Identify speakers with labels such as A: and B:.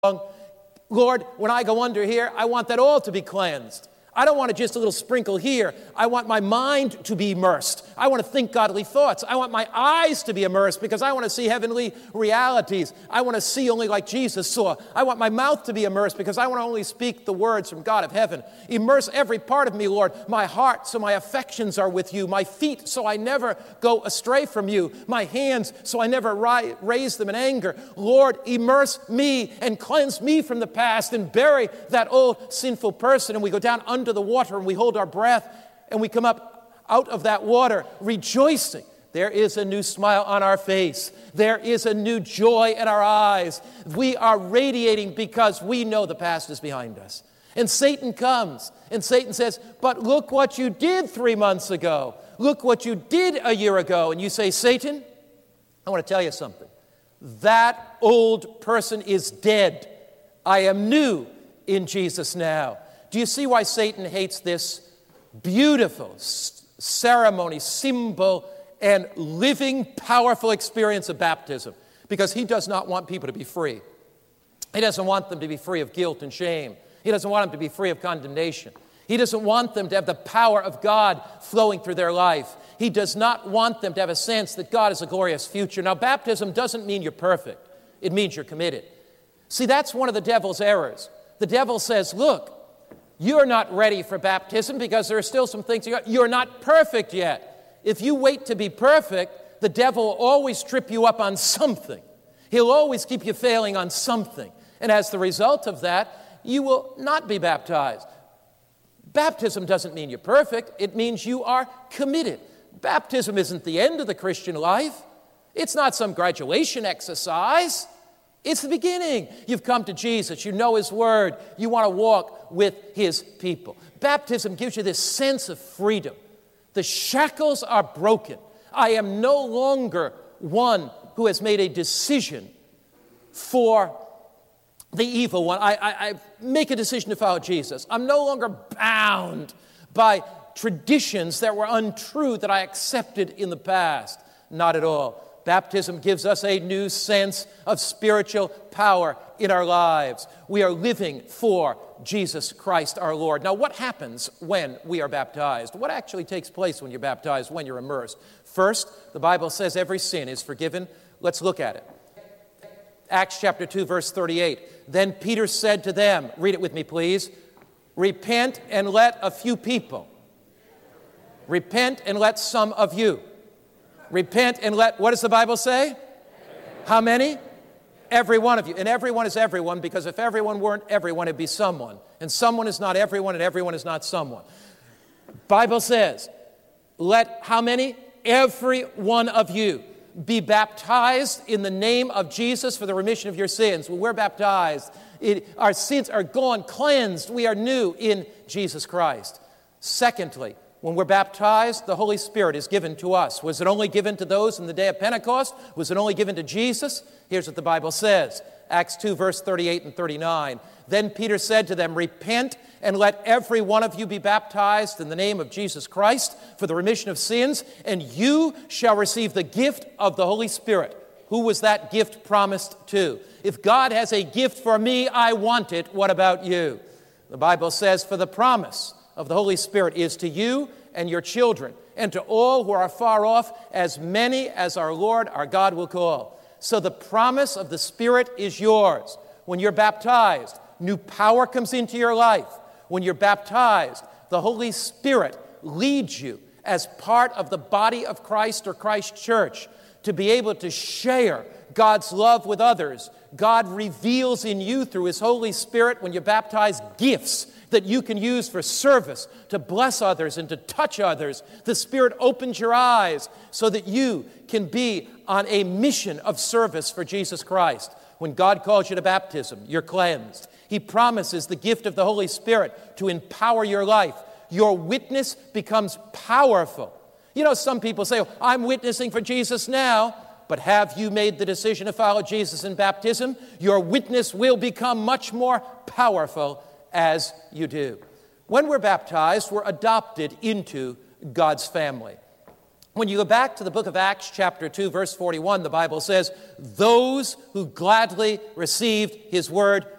A: Lord, when I go under here, I want that all to be cleansed. I don't want just a little sprinkle here. I want my mind to be immersed. I want to think godly thoughts. I want my eyes to be immersed because I want to see heavenly realities. I want to see only like Jesus saw. I want my mouth to be immersed because I want to only speak the words from God of heaven. Immerse every part of me, Lord. My heart, so my affections are with you. My feet, so I never go astray from you. My hands, so I never raise them in anger. Lord, immerse me and cleanse me from the past and bury that old sinful person. And we go down under the water and we hold our breath and we come up out of that water rejoicing. There is a new smile on our face. There is a new joy in our eyes. We are radiating because we know the past is behind us. And Satan comes and Satan says, but look what you did 3 months ago. Look what you did a year ago. And you say, Satan, I want to tell you something. That old person is dead. I am new in Jesus now. Do you see why Satan hates this beautiful ceremony, symbol, and living, powerful experience of baptism? Because he does not want people to be free. He doesn't want them to be free of guilt and shame. He doesn't want them to be free of condemnation. He doesn't want them to have the power of God flowing through their life. He does not want them to have a sense that God has a glorious future. Now, baptism doesn't mean you're perfect. It means you're committed. See, that's one of the devil's errors. The devil says, look, you're not ready for baptism because there are still some things you're not perfect yet. If you wait to be perfect, the devil will always trip you up on something. He'll always keep you failing on something. And as the result of that, you will not be baptized. Baptism doesn't mean you're perfect. It means you are committed. Baptism isn't the end of the Christian life. It's not some graduation exercise. It's the beginning. You've come to Jesus. You know His Word. You want to walk with His people. Baptism gives you this sense of freedom. The shackles are broken. I am no longer one who has made a decision for the evil one. I make a decision to follow Jesus. I'm no longer bound by traditions that were untrue that I accepted in the past. Not at all. Baptism gives us a new sense of spiritual power in our lives. We are living for Jesus Christ our Lord. Now, what happens when we are baptized? What actually takes place when you're baptized, when you're immersed? First, the Bible says every sin is forgiven. Let's look at it. Acts chapter 2, verse 38. Then Peter said to them, read it with me, please, repent and let a few people. Repent and let some of you. Repent and let, what does the Bible say? How many? Every one of you. And everyone is everyone, because if everyone weren't everyone, it'd be someone. And someone is not everyone, and everyone is not someone. Bible says, let how many? Every one of you be baptized in the name of Jesus for the remission of your sins. When we're baptized, our sins are gone, cleansed. We are new in Jesus Christ. Secondly, when we're baptized, the Holy Spirit is given to us. Was it only given to those in the day of Pentecost? Was it only given to Jesus? Here's what the Bible says. Acts 2, verse 38 and 39. Then Peter said to them, repent and let every one of you be baptized in the name of Jesus Christ for the remission of sins, and you shall receive the gift of the Holy Spirit. Who was that gift promised to? If God has a gift for me, I want it. What about you? The Bible says, for the promise of the Holy Spirit is to you and your children, and to all who are far off, as many as our Lord, our God will call. So the promise of the Spirit is yours. When you're baptized, new power comes into your life. When you're baptized, the Holy Spirit leads you as part of the body of Christ or Christ Church to be able to share God's love with others. God reveals in you through His Holy Spirit, when you're baptized, gifts that you can use for service, to bless others and to touch others. The Spirit opens your eyes so that you can be on a mission of service for Jesus Christ. When God calls you to baptism, you're cleansed. He promises the gift of the Holy Spirit to empower your life. Your witness becomes powerful. You know, some people say, I'm witnessing for Jesus now. But have you made the decision to follow Jesus in baptism? Your witness will become much more powerful as you do. When we're baptized, we're adopted into God's family. When you go back to the book of Acts, chapter 2, verse 41, the Bible says, those who gladly received his word